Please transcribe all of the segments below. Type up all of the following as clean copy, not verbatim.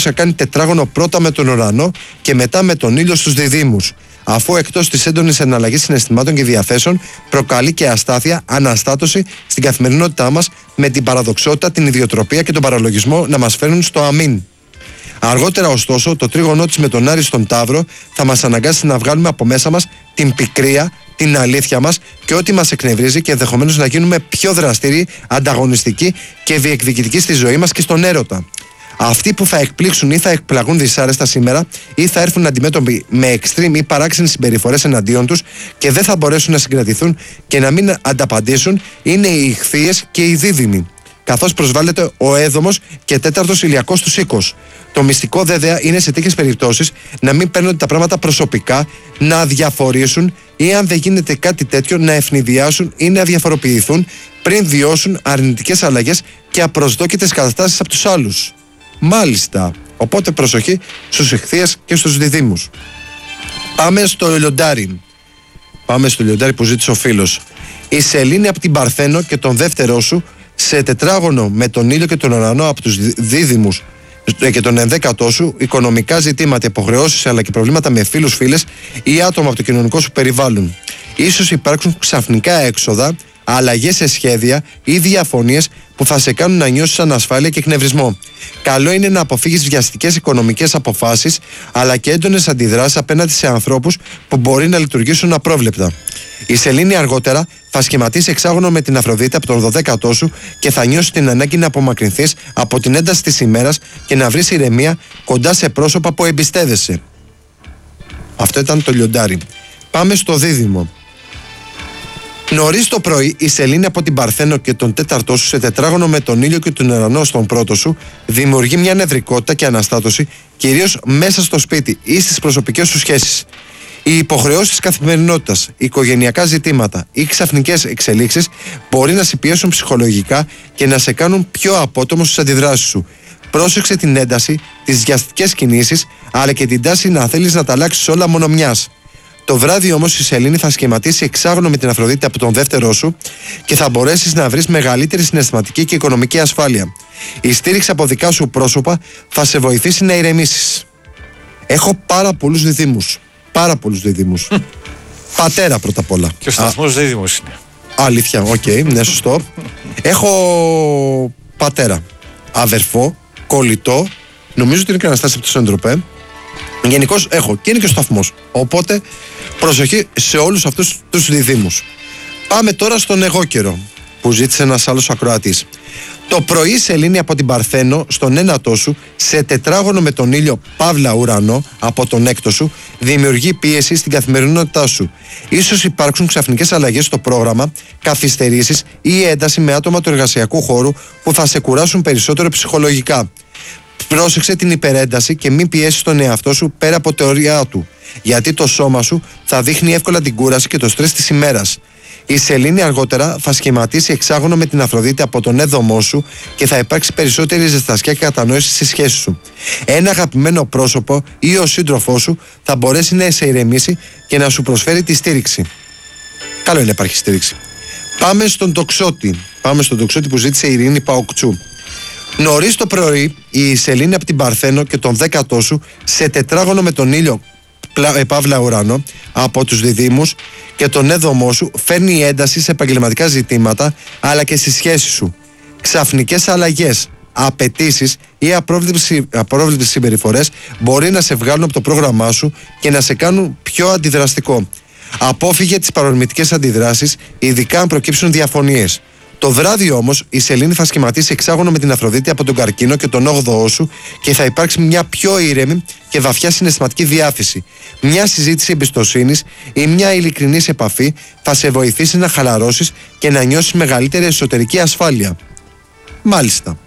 να κάνει τετράγωνο πρώτα με τον ουρανό και μετά με τον ήλιο στους διδύμους, αφού εκτός της έντονης εναλλαγής συναισθημάτων και διαθέσεων προκαλεί και αστάθεια, αναστάτωση στην καθημερινότητά μας, με την παραδοξότητα, την ιδιοτροπία και τον παραλογισμό να μας φέρνουν στο αμήν. Αργότερα, ωστόσο, το τρίγωνό της με τον Άρη στον Ταύρο θα μας αναγκάσει να βγάλουμε από μέσα μας την πικρία, την αλήθεια μας και ό,τι μας εκνευρίζει, και ενδεχομένως να γίνουμε πιο δραστήριοι, ανταγωνιστικοί και διεκδικητικοί στη ζωή μας και στον έρωτα. Αυτοί που θα εκπλήξουν ή θα εκπλαγούν δυσάρεστα σήμερα ή θα έρθουν αντιμέτωποι με extreme ή παράξενες συμπεριφορές εναντίον τους και δεν θα μπορέσουν να συγκρατηθούν και να μην ανταπαντήσουν είναι οι ιχθύες και οι δίδυμοι, καθώς προσβάλλεται ο έδομος και τέταρτος ηλιακός τους οίκος. Το μυστικό βέβαια είναι σε τέτοιες περιπτώσεις να μην παίρνονται τα πράγματα προσωπικά, να αδιαφορήσουν ή, αν δεν γίνεται κάτι τέτοιο, να ευνηδιάσουν ή να διαφοροποιηθούν πριν βιώσουν αρνητικές αλλαγές και απροσδόκητες καταστάσεις από τους άλλους. Μάλιστα. Οπότε προσοχή στους ιχθύες και στους διδύμους. Πάμε στο λιοντάρι. Πάμε στο λιοντάρι που ζήτησε ο φίλος. Η Σελήνη από την Παρθένο και τον δεύτερό σου σε τετράγωνο με τον ήλιο και τον ουρανό από τους δίδυμους και τον ενδέκατό σου, οικονομικά ζητήματα, υποχρεώσεις αλλά και προβλήματα με φίλους, φίλες ή άτομα από το κοινωνικό σου περιβάλλον. Ίσως υπάρξουν ξαφνικά έξοδα, αλλαγές σε σχέδια ή διαφωνίες που θα σε κάνουν να νιώσεις ανασφάλεια και εκνευρισμό. Καλό είναι να αποφύγεις βιαστικές οικονομικές αποφάσεις αλλά και έντονες αντιδράσεις απέναντι σε ανθρώπους που μπορεί να λειτουργήσουν απρόβλεπτα. Η Σελήνη αργότερα θα σχηματίσει εξάγωνο με την Αφροδίτη από τον 12ο σου και θα νιώσει την ανάγκη να απομακρυνθείς από την ένταση της ημέρας και να βρεις ηρεμία κοντά σε πρόσωπα που εμπιστεύεσαι. Αυτό ήταν το λιοντάρι. Πάμε στο δίδυμο. Νωρίς το πρωί, η Σελήνη από την Παρθένο και τον τέταρτό σου σε τετράγωνο με τον ήλιο και τον ουρανό στον πρώτο σου δημιουργεί μια νευρικότητα και αναστάτωση, κυρίως μέσα στο σπίτι ή στις προσωπικές σου σχέσεις. Οι υποχρεώσεις της καθημερινότητας, οικογενειακά ζητήματα ή ξαφνικές εξελίξεις μπορεί να σε πιέσουν ψυχολογικά και να σε κάνουν πιο απότομο στις αντιδράσεις σου. Πρόσεξε την ένταση, τις βιαστικές κινήσεις, αλλά και την τάση να θέλεις να τα αλλάξεις όλα μόνο μιας. Το βράδυ όμως η Σελήνη θα σχηματίσει εξάγωνο με την Αφροδίτη από τον δεύτερό σου και θα μπορέσεις να βρεις μεγαλύτερη συναισθηματική και οικονομική ασφάλεια. Η στήριξη από δικά σου πρόσωπα θα σε βοηθήσει να ηρεμήσεις. Έχω πάρα πολλούς διδύμους. Πάρα πολλούς δίδυμους. Πατέρα πρώτα απ' όλα. Και ο σταθμός δίδυμος είναι. Αλήθεια, οκ, ναι, σωστό. Έχω πατέρα, αδερφό, κολλητό, νομίζω ότι είναι και Αναστάση από το Σεντροπέ. Γενικώς έχω και είναι και ο σταθμός. Οπότε προσοχή σε όλους αυτούς τους διδύμους. Πάμε τώρα στον εγώκερο που ζήτησε ένας άλλος ακροατής. Το πρωί η Σελήνη από την Παρθένο στον ένατό σου σε τετράγωνο με τον ήλιο παύλα ουρανό από τον έκτο σου δημιουργεί πίεση στην καθημερινότητά σου. Ίσως υπάρξουν ξαφνικές αλλαγές στο πρόγραμμα, καθυστερήσεις ή ένταση με άτομα του εργασιακού χώρου που θα σε κουράσουν περισσότερο ψυχολογικά. Πρόσεξε την υπερένταση και μην πιέσεις τον εαυτό σου πέρα από τα όρια του, γιατί το σώμα σου θα δείχνει εύκολα την κούραση και το στρες της ημέρας. Η Σελήνη αργότερα θα σχηματίσει εξάγωνο με την Αφροδίτη από τον έδωμό σου και θα υπάρξει περισσότερη ζεστασιά και κατανόηση στη σχέση σου. Ένα αγαπημένο πρόσωπο ή ο σύντροφός σου θα μπορέσει να σε ηρεμήσει και να σου προσφέρει τη στήριξη. Καλό είναι να υπάρχει στήριξη. Πάμε στον τοξότη. Πάμε στον τοξότη που ζήτησε η Ειρήνη Παοκτσού. Νωρίς το πρωί, η Σελήνη από την Παρθένο και τον δέκατό σου σε τετράγωνο με τον ήλιο παύλα ουρανό από τους διδύμους και τον έδωμό σου φέρνει ένταση σε επαγγελματικά ζητήματα αλλά και στις σχέσεις σου. Ξαφνικές αλλαγές, απαιτήσεις ή απρόβλεπτες συμπεριφορές μπορεί να σε βγάλουν από το πρόγραμμά σου και να σε κάνουν πιο αντιδραστικό. Απόφυγε τις παρορμητικές αντιδράσεις, ειδικά αν προκύψουν διαφωνίες. Το βράδυ όμως η Σελήνη θα σχηματίσει εξάγωνο με την Αφροδίτη από τον Καρκίνο και τον 8ο σου και θα υπάρξει μια πιο ήρεμη και βαθιά συναισθηματική διάθεση. Μια συζήτηση εμπιστοσύνης ή μια ειλικρινής επαφή θα σε βοηθήσει να χαλαρώσεις και να νιώσεις μεγαλύτερη εσωτερική ασφάλεια. Μάλιστα.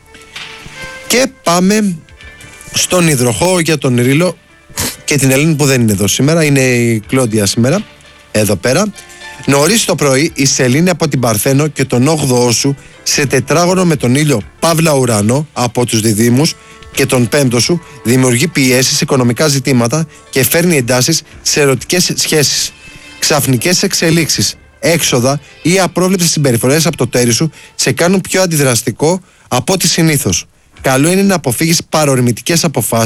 Και πάμε στον υδροχό για τον Ρήλο και την Ελένη που δεν είναι εδώ σήμερα, είναι η Κλόντια σήμερα, εδώ πέρα. Νωρίς το πρωί η Σελήνη από την Παρθένο και τον 8ο σου σε τετράγωνο με τον ήλιο παύλα ουρανό από τους διδύμους και τον πέμπτο σου δημιουργεί πιέσεις σε οικονομικά ζητήματα και φέρνει εντάσεις σε ερωτικές σχέσεις. Ξαφνικές εξελίξεις, έξοδα ή απρόβλεπτες συμπεριφορές από το τέρι σου σε κάνουν πιο αντιδραστικό από ό,τι συνήθως. Καλό είναι να αποφύγεις παρορμητικές αποφάσεις